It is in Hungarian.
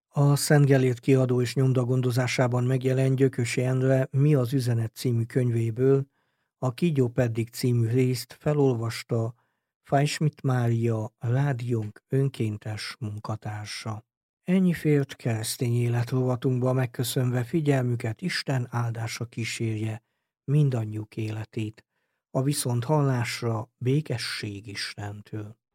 A Szent Gellért kiadó és nyomda gondozásában megjelent Gyökösi Endre Mi az üzenet című könyvéből a Kígyó Peddig című részt felolvasta Fajsmit Mária, rádiónk önkéntes munkatársa. Ennyi fért keresztény élet rovatunkba, megköszönve figyelmüket, Isten áldása kísérje mindannyiuk életét. A viszonthallásra békesség Istentől.